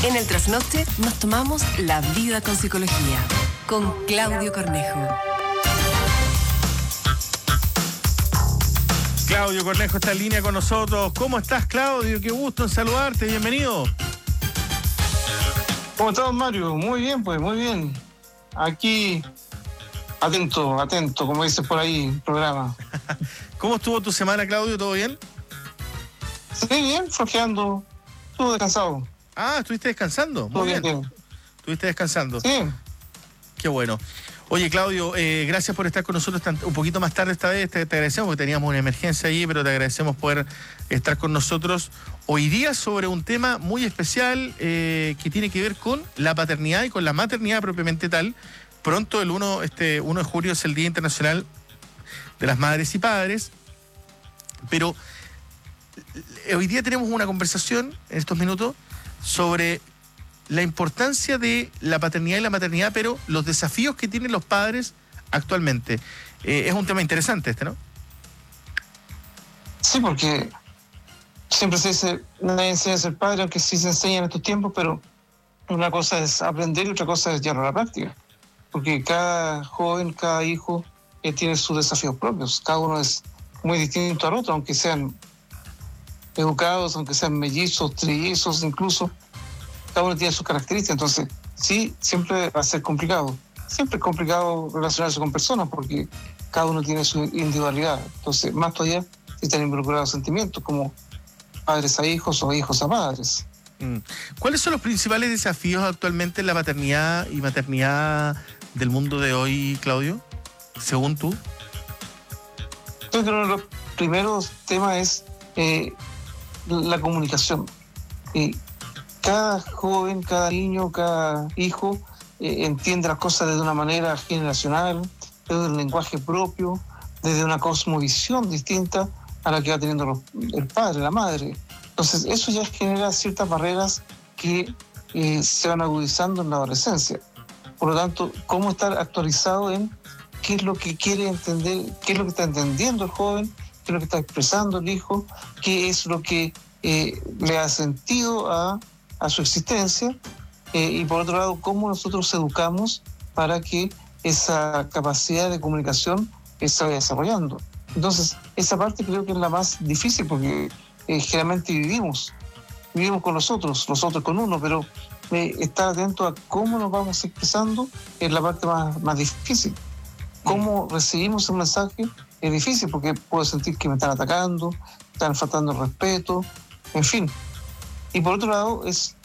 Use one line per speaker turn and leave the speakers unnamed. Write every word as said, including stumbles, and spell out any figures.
En el Trasnoche nos tomamos la vida con psicología, con Claudio Cornejo.
Claudio Cornejo está en línea con nosotros. ¿Cómo estás, Claudio? Qué gusto en saludarte. Bienvenido.
¿Cómo estás, Mario? Muy bien, pues, muy bien. Aquí, atento, atento, como dices por ahí, el programa.
¿Cómo estuvo tu semana, Claudio? ¿Todo bien?
Sí, bien, flojeando. Estuve descansado.
Ah, ¿estuviste descansando? Muy bien. bien. ¿Estuviste descansando?
Sí.
Qué bueno. Oye, Claudio, eh, gracias por estar con nosotros tan, un poquito más tarde esta vez. Te, te agradecemos porque teníamos una emergencia ahí, pero te agradecemos poder estar con nosotros hoy día sobre un tema muy especial eh, que tiene que ver con la paternidad y con la maternidad propiamente tal. Pronto, el uno, este, uno de julio, es el Día Internacional de las Madres y Padres, pero hoy día tenemos una conversación en estos minutos sobre la importancia de la paternidad y la maternidad, pero los desafíos que tienen los padres actualmente. Eh, es un tema interesante este, ¿no?
Sí, porque siempre se dice, nadie enseña a ser padre, aunque sí se enseña en estos tiempos, pero una cosa es aprender y otra cosa es llevarlo a la práctica. Porque cada joven, cada hijo eh, tiene sus desafíos propios. Cada uno es muy distinto al otro, aunque sean educados, aunque sean mellizos, trillizos incluso. Cada uno tiene sus características, entonces sí, siempre va a ser complicado. Siempre es complicado relacionarse con personas porque cada uno tiene su individualidad. Entonces, más todavía si están involucrados sentimientos como padres a hijos o hijos a padres.
Mm. ¿Cuáles son los principales desafíos actualmente en la paternidad y maternidad del mundo de hoy, Claudio, según tú?
Yo creo que uno de los primeros temas es eh, la comunicación. Y cada joven, cada niño, cada hijo eh, entiende las cosas desde una manera generacional, desde un lenguaje propio, desde una cosmovisión distinta a la que va teniendo los, el padre, la madre. Entonces eso ya genera ciertas barreras que eh, se van agudizando en la adolescencia. Por lo tanto, cómo estar actualizado en qué es lo que quiere entender, qué es lo que está entendiendo el joven, qué es lo que está expresando el hijo, qué es lo que eh, le da sentido a a su existencia, eh, y por otro lado, cómo nosotros educamos para que esa capacidad de comunicación eh, se vaya desarrollando. Entonces, esa parte creo que es la más difícil porque eh, generalmente vivimos, vivimos con nosotros, nosotros con uno, pero eh, estar atento a cómo nos vamos expresando es la parte más, más difícil. Cómo recibimos el mensaje es difícil porque puedo sentir que me están atacando, están faltando el respeto, en fin. Y por otro lado, es